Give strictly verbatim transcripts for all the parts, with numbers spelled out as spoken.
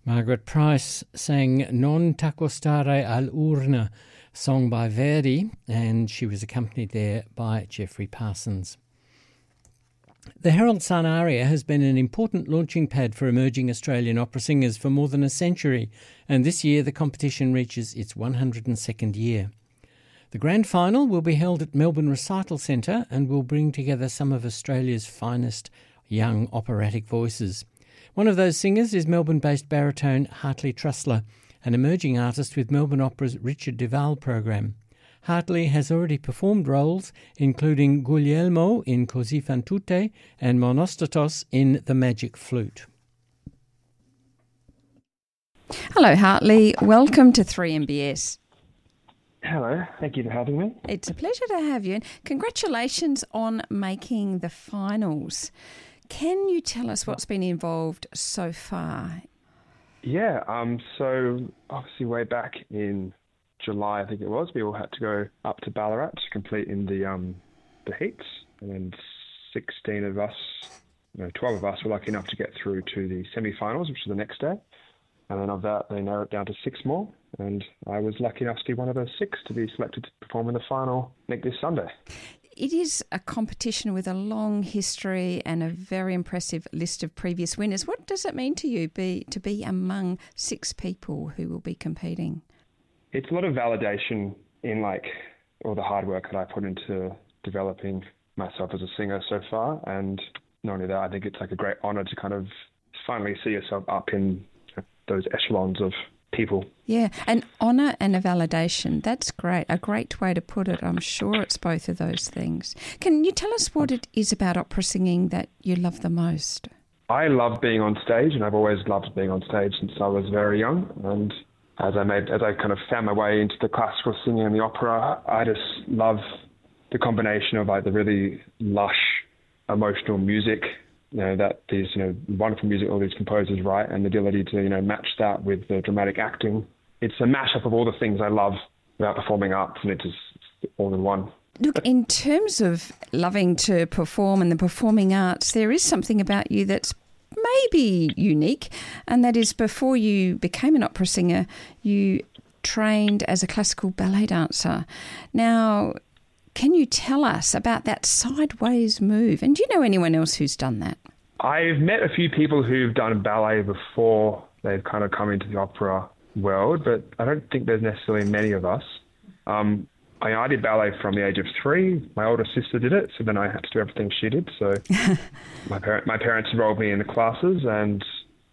Margaret Price sang Non t'accostare all'urna, song by Verdi, and she was accompanied there by Geoffrey Parsons. The Herald Sun aria has been an important launching pad for emerging Australian opera singers for more than a century, and this year the competition reaches its one hundred second year. The grand final will be held at Melbourne Recital Centre and will bring together some of Australia's finest young operatic voices. One of those singers is Melbourne-based baritone Hartley Trussler, an emerging artist with Melbourne Opera's Richard Duval program. Hartley has already performed roles including Guglielmo in Così fan tutte and Monostatos in The Magic Flute. Hello, Hartley. Welcome to three M B S. Hello. Thank you for having me. It's a pleasure to have you. And congratulations on making the finals. Can you tell us what's been involved so far? Yeah, um, so obviously way back in July, I think it was, we all had to go up to Ballarat to compete in the um, the heats, and then sixteen of us, no, twelve of us were lucky enough to get through to the semi-finals, which is the next day. And then of that, they narrowed it down to six more, and I was lucky enough to be one of those six to be selected to perform in the final next this Sunday. It is a competition with a long history and a very impressive list of previous winners. What does it mean to you be to be among six people who will be competing? It's a lot of validation in like all the hard work that I put into developing myself as a singer so far, and not only that, I think it's like a great honour to kind of finally see yourself up in those echelons of people. Yeah, an honour and a validation. That's great. A great way to put it. I'm sure it's both of those things. Can you tell us what it is about opera singing that you love the most? I love being on stage, and I've always loved being on stage since I was very young. And as I made, as I kind of found my way into the classical singing and the opera, I just love the combination of like the really lush, emotional music, you know, that these, you know, wonderful music all these composers write, and the ability to, you know, match that with the dramatic acting. It's a mashup of all the things I love about performing arts, and it's just all in one. Look, in terms of loving to perform and the performing arts, there is something about you that's maybe unique, and that is before you became an opera singer, you trained as a classical ballet dancer. Now, can you tell us about that sideways move? And do you know anyone else who's done that? I've met a few people who've done ballet before they've kind of come into the opera world, but I don't think there's necessarily many of us. Um, I, I did ballet from the age of three. My older sister did it, so then I had to do everything she did. So my, parent, my parents enrolled me in the classes, and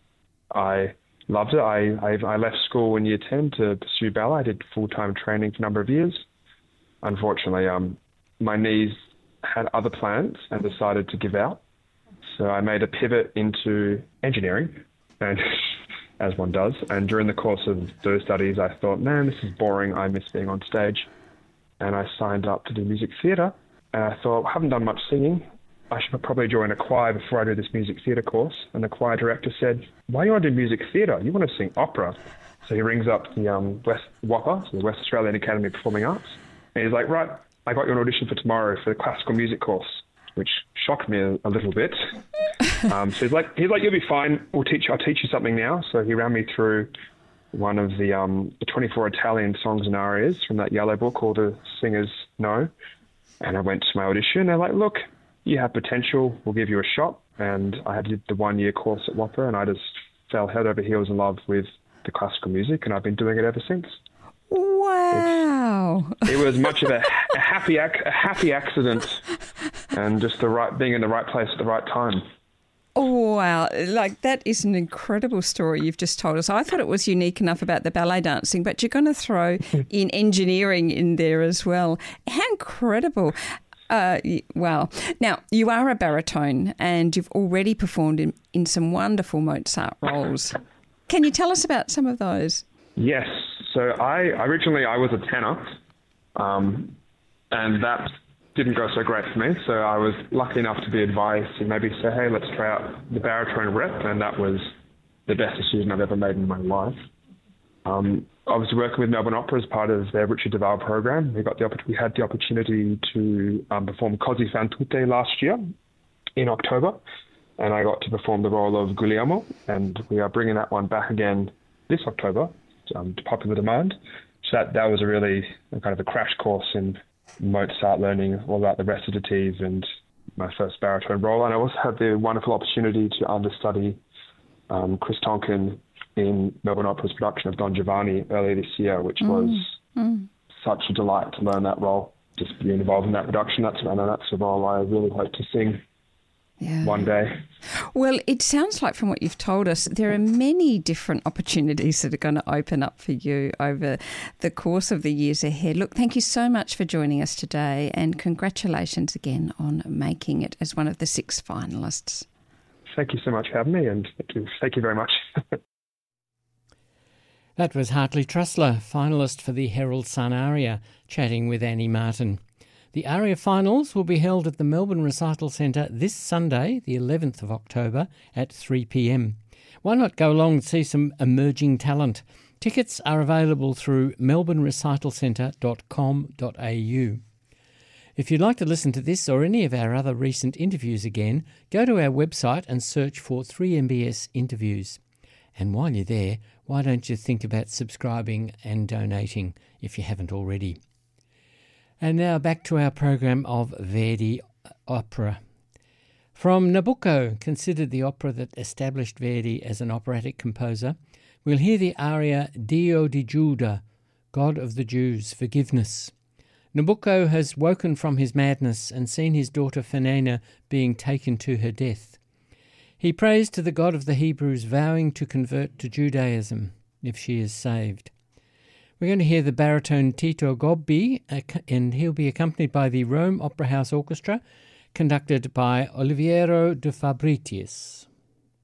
I loved it. I, I, I left school in year ten to pursue ballet. I did full-time training for a number of years. Unfortunately, um, my knees had other plans and decided to give out. So I made a pivot into engineering, and as one does. And during the course of those studies, I thought, man, this is boring. I miss being on stage. And I signed up to do music theatre. And I thought, I haven't done much singing. I should probably join a choir before I do this music theatre course. And the choir director said, why do you want to do music theatre? You want to sing opera. So he rings up the um, West W A P A, so the West Australian Academy of Performing Arts. And he's like, right, I got you an audition for tomorrow for the classical music course, which shocked me a, a little bit. um, so he's like, he's like, you'll be fine. We'll teach you. I'll teach you something now. So he ran me through one of the um, the twenty-four Italian songs and arias from that yellow book, All the Singers Know. And I went to my audition. They're like, look, you have potential. We'll give you a shot. And I did the one-year course at W A P A, and I just fell head over heels in love with the classical music, and I've been doing it ever since. Wow! It's, it was much of a, a happy ac- a happy accident, and just the right being in the right place at the right time. Oh, wow. Like, that is an incredible story you've just told us. I thought it was unique enough about the ballet dancing, but you're going to throw in engineering in there as well. How incredible. Uh, wow. Now, you are a baritone, and you've already performed in, in some wonderful Mozart roles. Can you tell us about some of those? Yes. So I originally I was a tenor, um, and that didn't go so great for me. So I was lucky enough to be advised to maybe say, hey, let's try out the baritone rep, and that was the best decision I've ever made in my life. Um, I was working with Melbourne Opera as part of their Richard Duval program. We got the we had the opportunity to um, perform Così fan tutte last year in October, and I got to perform the role of Guglielmo, and we are bringing that one back again this October um, to popular demand. So that, that was a really kind of a crash course in Mozart, learning all about the recitatives and my first baritone role. And I also had the wonderful opportunity to understudy um, Chris Tonkin in Melbourne Opera's production of Don Giovanni earlier this year, which was mm. Mm. such a delight to learn that role. Just being involved in that production, that's, I know that's a role I really hope to sing yeah. one day. Well, it sounds like from what you've told us, there are many different opportunities that are going to open up for you over the course of the years ahead. Look, thank you so much for joining us today, and congratulations again on making it as one of the six finalists. Thank you so much for having me, and thank you, thank you very much. That was Hartley Trussler, finalist for the Herald Sun Aria, chatting with Annie Martin. The Aria finals will be held at the Melbourne Recital Centre this Sunday, the eleventh of October, at three p m. Why not go along and see some emerging talent? Tickets are available through melbourne recital centre dot com dot a u. If you'd like to listen to this or any of our other recent interviews again, go to our website and search for three M B S Interviews. And while you're there, why don't you think about subscribing and donating if you haven't already? And now back to our program of Verdi opera. From Nabucco, considered the opera that established Verdi as an operatic composer, we'll hear the aria Dio di Giuda, God of the Jews, Forgiveness. Nabucco has woken from his madness and seen his daughter Fenena being taken to her death. He prays to the God of the Hebrews, vowing to convert to Judaism if she is saved. We're going to hear the baritone Tito Gobbi, and he'll be accompanied by the Rome Opera House Orchestra, conducted by Oliviero de Fabritius.